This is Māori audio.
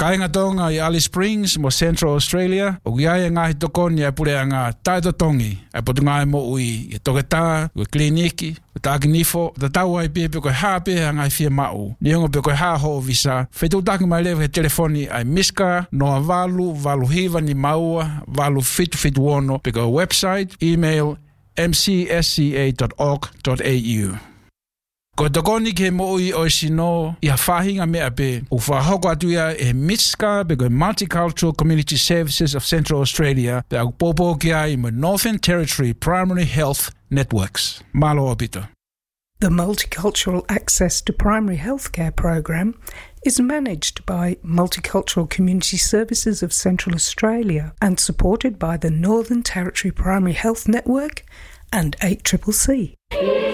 Kainga tonga I Alice Springs mo Central Australia o giai ngahi tokoni e pule anga taito tongi e potunga mo ui e toketa o kliniki o takinifo o taua I pepe ko hape anga I fie mau ni hongo pe ko ha ho visa fetu taki mai leve telefoni ai miska no valu hiva ni maua valu fitu ono pe ko website email mcsca.org.au Ko tokoni ke moi o sino I hafahinga mea pe o whahoko atu ia e MITSCA pe ko Multicultural Community Services of Central Australia pe au popo kia I Northern Territory Primary Health Networks. Malo opito. The Multicultural Access to Primary Healthcare program is managed by Multicultural Community Services of Central Australia and supported by the Northern Territory Primary Health Network and 8CCC.